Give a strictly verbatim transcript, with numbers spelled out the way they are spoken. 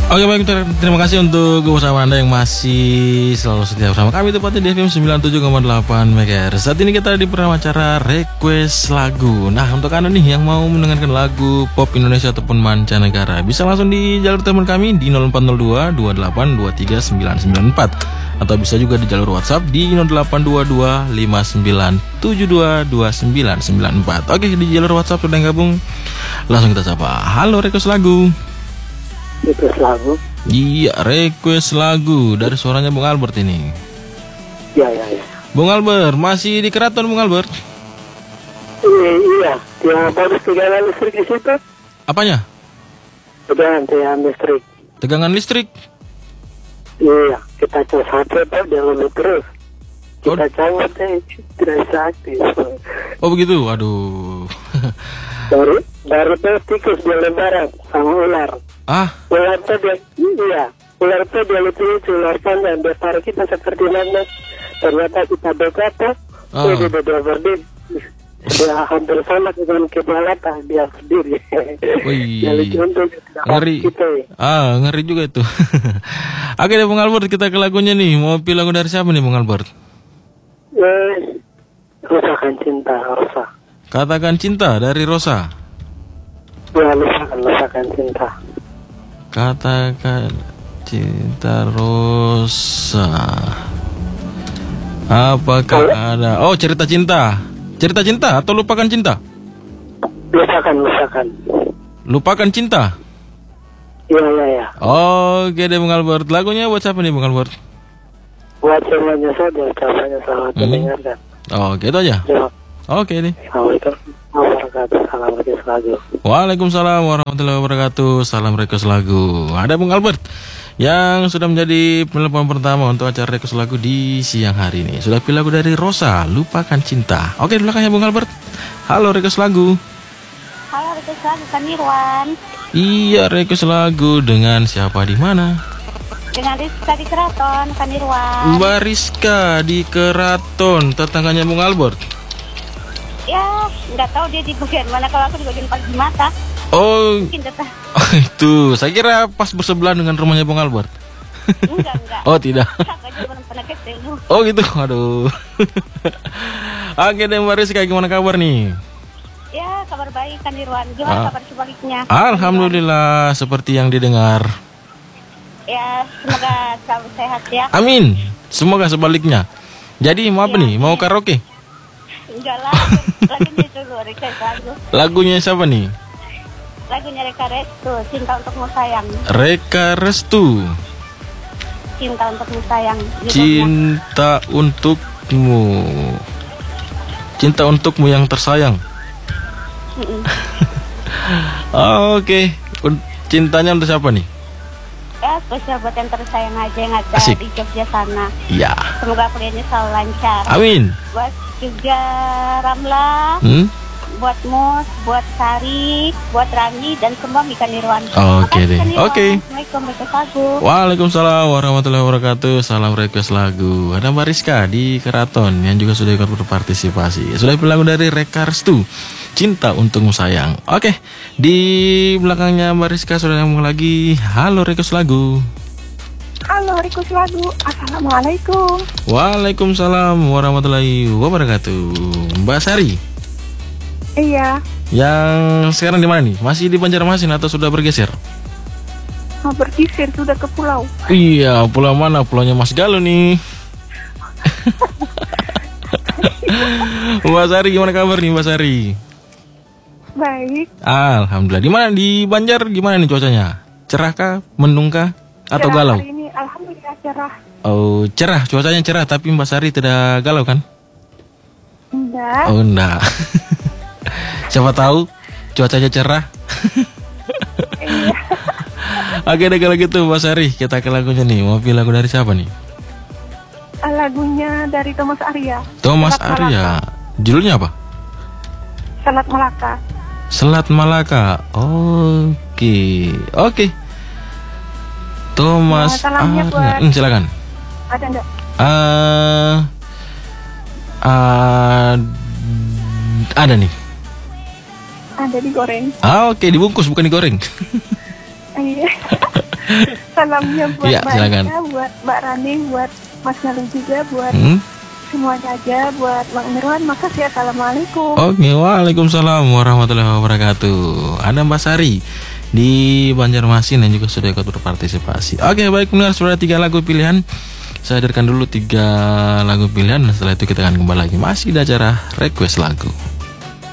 Oke baik, ter- terima kasih untuk kebersamaan Anda yang masih selalu setia bersama kami tepatnya di F M sembilan puluh tujuh koma delapan megahertz. Saat ini kita di program acara Request Lagu. Nah, untuk Anda nih yang mau mendengarkan lagu pop Indonesia ataupun mancanegara, bisa langsung di jalur telepon kami di nol empat nol dua dua delapan dua tiga sembilan sembilan empat, atau bisa juga di jalur WhatsApp di nol delapan dua dua lima sembilan tujuh dua dua sembilan sembilan empat. Oke, di jalur WhatsApp sudah gabung. Langsung kita sapa. Halo, Request Lagu. Request lagu. Iya, request lagu dari suaranya Bung Albert ini. Iya, iya, iya. Bung Albert, masih di Keraton Bung Albert? Iya, iya. Yang bagus tegangan listrik di situ. Apanya? Tegangan, tegangan listrik. Tegangan listrik? Iya, kita cas H P tuh dia lemah terus. Kita Oh. canggut deh, tidak bisa aktif. Oh begitu, aduh. Baru, baru tuh tikus dia lebaran sama ular. Ah, Ular tuh dia, iya. Ular tuh dia lucu-lucu, ular panjang. Dia taruh kita seperti mana. Ternyata kita berkata, Ah. dia dia dia berdiri. Dia hampir sama dengan kepala dia berdiri. wih, Dia lucu untuk tidak ngeri. kita. Ah, ngeri juga itu. Oke deh Bung Albert, kita ke lagunya nih. Mau pilih lagu dari siapa nih Bung Albert? Eh, Rusakan cinta, Rosa. Katakan Cinta dari Rosa. Ya, rusakan, rusakan cinta. Katakan Cinta Rosa. Apakah ada? Oh, cerita cinta. Cerita cinta atau lupakan cinta? Rusakan, rusakan. Lupakan cinta. Iya, iya, iya. Oke deh Bung Albert. Lagunya buat siapa nih Bung Albert? Buat semuanya saja, ucapannya selamat Hmm. mendengarkan. Oke itu aja. Terima Oke nih. Assalamualaikum warahmatullahi wabarakatuh. Salam request lagu. Waalaikumsalam warahmatullahi wabarakatuh. Salam request lagu. Ada Bung Albert yang sudah menjadi penelpon pertama untuk acara request lagu di siang hari ini. Sudah pilih lagu dari Rosa, Lupakan Cinta. Oke, di belakangnya Bung Albert. Halo, request lagu. Halo, request lagu kan Irwan. Iya, request lagu dengan siapa di mana? Dengan Rizka di Keraton kan Irwan. Mbak Rizka di Keraton, tetangganya Bung Albert. Ya, nggak tahu dia di bagian mana, kalau aku di bagian pagi mata. Oh, Mungkin tetap. oh, itu. Saya kira pas bersebelahan dengan rumahnya Bung Albert. Enggak, enggak. Oh, tidak. Aku aja belum pernah ketemu. Oh gitu, aduh. Oke deh Mbak Rizka, gimana kabar nih? Ya, kabar baik kan Irwan. Gimana Ah. kabar sebaliknya? Alhamdulillah, seperti yang didengar. Ya, semoga selalu sehat ya. Amin, semoga sebaliknya. Jadi mau apa Ya, nih? Mau karaoke? Enggak lah, lagunya dulu request lagu. Lagunya siapa nih? Lagunya Reka Restu, Cinta Untukmu Sayang. Reka Restu, Cinta Untukmu Sayang. Judulnya. Cinta Untukmu. Cinta Untukmu yang tersayang. Mm-mm. Oke, Un- cintanya untuk siapa nih? Ya, spesial buat yang tersayang aja yang ada Asik. di Jogja sana. Ya, Semoga kuliahnya selalu lancar. amin. Buat juga Ramla, Hmm? buat Mus, buat Sari, buat Rani, dan semua Mika Nirwan. Oke deh. Oke. Assalamualaikum, request lagu. Waalaikumsalam warahmatullahi wabarakatuh. Salam request lagu. Ada Mbak Rizka di Keraton yang juga sudah ikut berpartisipasi. Sudah pilih lagu dari Reka Restu, Cinta Untukmu Sayang. Oke, di belakangnya Mbak Rizka sudah ngomong lagi. Halo, request lagu. Halo, request lagu. Assalamualaikum. Waalaikumsalam warahmatullahi wabarakatuh. Mbak Sari, Iya, yang sekarang di mana nih? Masih di Banjarmasin atau sudah bergeser? mau bergeser sudah ke pulau. Iya, pulau mana? Pulaunya Mas Galuh nih. Mbak Sari, gimana kabar nih Mbak Sari? Baik. Alhamdulillah. Di mana di Banjar gimana nih cuacanya? Cerah kah? Mendung kah? Atau Cerah galau? Hari ini alhamdulillah cerah. Oh, cerah, cuacanya cerah, tapi Mbak Sari tidak galau kan? Enggak. Oh, enggak. Siapa tahu cuacanya cerah. Iya. Oke deh kalau gitu Mbak Sari, kita ke lagunya nih. Mau pilih lagu dari siapa nih? Lagunya dari Thomas Arya. Thomas Selat Arya. Malaka. Judulnya apa? Selat Malaka. Selat Malaka. Oke. Oke. Thomas Ya, salamnya Arya. buat- Hmm, silakan. Ada enggak? Eh, ah, ada nih. Ada digoreng. Ah, oke, dibungkus bukan digoreng. Iya. Salamnya buat Iya, Mbak silakan. Ika, buat Mbak Rani, buat Mas Galuh juga, buat Hmm? semuanya aja, buat Bang Nirwan. Makasih, assalamualaikum. Oke, waalaikumsalam warahmatullahi wabarakatuh. Ada Mbak Sari di Banjarmasin yang juga sudah ikut berpartisipasi. Oke, baik, benar sudah tiga lagu pilihan. Saya hadirkan dulu tiga lagu pilihan dan setelah itu kita akan kembali lagi masih di acara request lagu.